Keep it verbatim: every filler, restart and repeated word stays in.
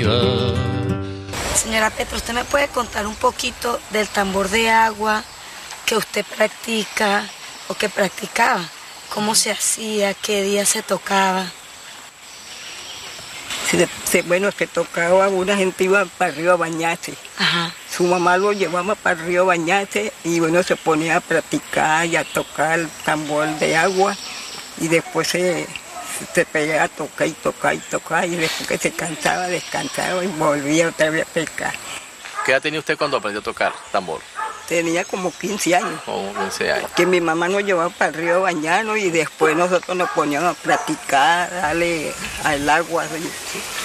Señora Petra, ¿usted me puede contar un poquito del tambor de agua que usted practica o que practicaba? ¿Cómo se hacía? ¿Qué día se tocaba? Se, se, bueno, se tocaba, una gente iba para el río a bañarse. Ajá. Su mamá lo llevaba para el río a bañarse y bueno, se ponía a practicar y a tocar el tambor de agua y después se, se pegaba a tocar y tocar y tocar y después que se cansaba, descansaba y volvía otra vez a pescar. ¿Qué edad tenía usted cuando aprendió a tocar tambor? Tenía como quince años. Como quince años. Que mi mamá nos llevaba para el río a bañarnos y después nosotros nos poníamos a practicar, darle al agua.